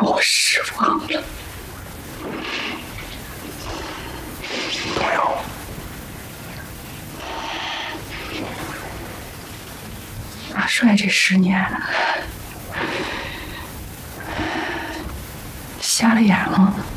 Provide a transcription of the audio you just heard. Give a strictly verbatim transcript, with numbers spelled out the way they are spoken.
让我失望了。 童瑶， 阿帅这十年瞎了眼了。